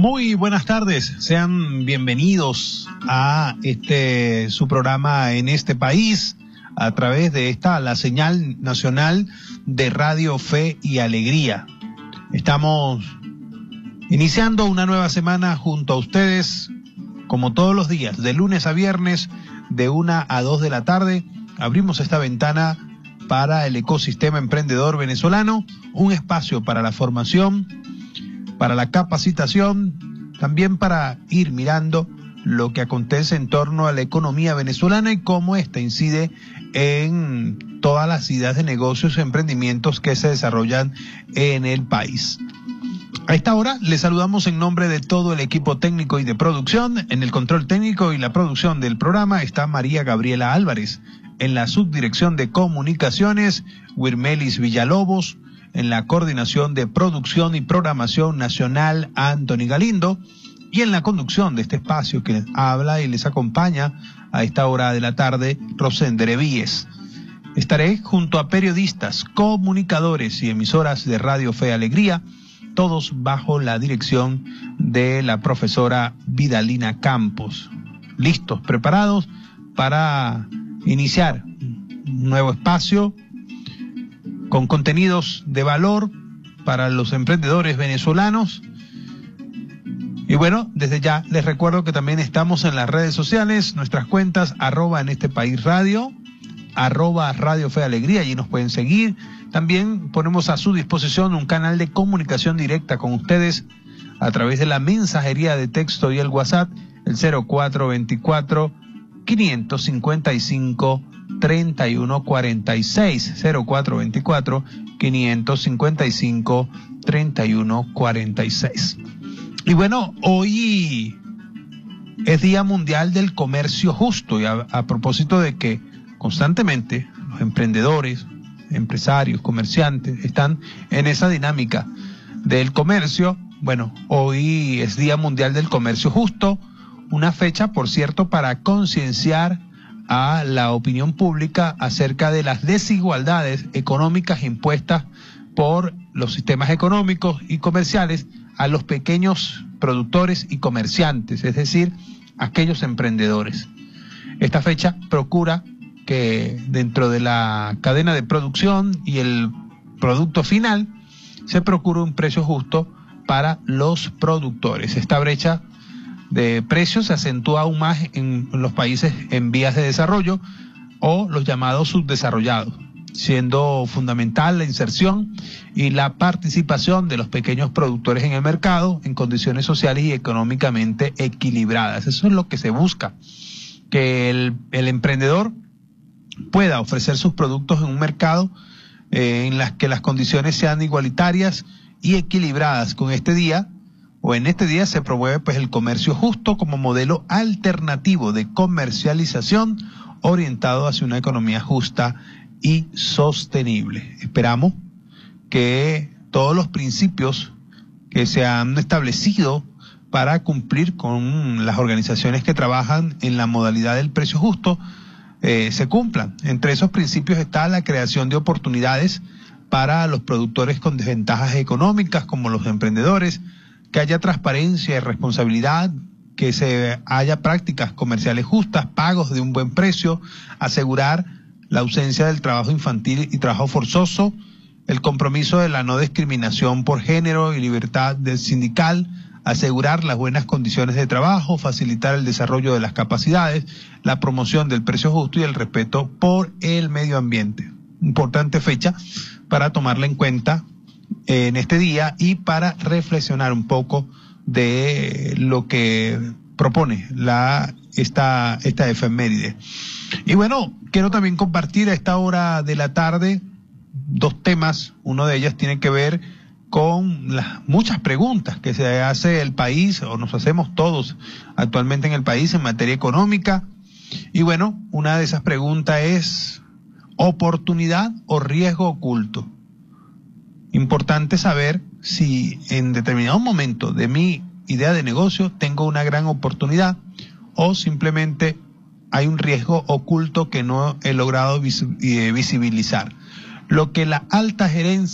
Muy buenas tardes, sean bienvenidos a su programa En este país, a través de la señal nacional de Radio Fe y Alegría. Estamos iniciando una nueva semana junto a ustedes, como todos los días, de lunes a viernes, de 1 a 2 de la tarde. Abrimos esta ventana para el ecosistema emprendedor venezolano, un espacio para la formación, para la capacitación, también para ir mirando lo que acontece en torno a la economía venezolana y cómo ésta incide en todas las ideas de negocios y emprendimientos que se desarrollan en el país. A esta hora les saludamos en nombre de todo el equipo técnico y de producción. En el control técnico y la producción del programa está María Gabriela Álvarez. En la subdirección de comunicaciones, Wirmelis Villalobos. En la coordinación de producción y programación nacional, Anthony Galindo. Y en la conducción de este espacio que les habla y les acompaña a esta hora de la tarde, Rosender Víez. Estaré junto a periodistas, comunicadores y emisoras de Radio Fe y Alegría, todos bajo la dirección de la profesora Vidalina Campos. Listos, preparados para iniciar un nuevo espacio con contenidos de valor para los emprendedores venezolanos. Y bueno, desde ya les recuerdo que también estamos en las redes sociales, nuestras cuentas @en este país radio, @Radio Fe Alegría, allí nos pueden seguir. También ponemos a su disposición un canal de comunicación directa con ustedes a través de la mensajería de texto y el WhatsApp, el 0424-555-3146, 0424-555-3146. Y bueno, hoy es Día Mundial del Comercio Justo, y a propósito de que constantemente los emprendedores, empresarios, comerciantes están en esa dinámica del comercio. Bueno, hoy es Día Mundial del Comercio Justo, una fecha, por cierto, para concienciar a la opinión pública acerca de las desigualdades económicas impuestas por los sistemas económicos y comerciales a los pequeños productores y comerciantes, es decir, aquellos emprendedores. Esta fecha procura que dentro de la cadena de producción y el producto final se procure un precio justo para los productores. Esta brecha de precios se acentúa aún más en los países en vías de desarrollo o los llamados subdesarrollados, siendo fundamental la inserción y la participación de los pequeños productores en el mercado en condiciones sociales y económicamente equilibradas. Eso es lo que se busca, que el emprendedor pueda ofrecer sus productos en un mercado en las que las condiciones sean igualitarias y equilibradas. Con este día, o en este día, se promueve pues el comercio justo como modelo alternativo de comercialización orientado hacia una economía justa y sostenible. Esperamos que todos los principios que se han establecido para cumplir con las organizaciones que trabajan en la modalidad del precio justo se cumplan. Entre esos principios está la creación de oportunidades para los productores con desventajas económicas como los emprendedores, que haya transparencia y responsabilidad, que se haya prácticas comerciales justas, pagos de un buen precio, asegurar la ausencia del trabajo infantil y trabajo forzoso, el compromiso de la no discriminación por género y libertad sindical, asegurar las buenas condiciones de trabajo, facilitar el desarrollo de las capacidades, la promoción del precio justo y el respeto por el medio ambiente. Importante fecha para tomarla en cuenta en este día y para reflexionar un poco de lo que propone esta efeméride. Y bueno, quiero también compartir a esta hora de la tarde dos temas. Uno de ellos tiene que ver con las muchas preguntas que se hace el país, o nos hacemos todos actualmente en el país en materia económica. Y bueno, una de esas preguntas es: ¿oportunidad o riesgo oculto? Importante saber si en determinado momento de mi idea de negocio tengo una gran oportunidad o simplemente hay un riesgo oculto que no he logrado visibilizar. Lo que la alta gerencia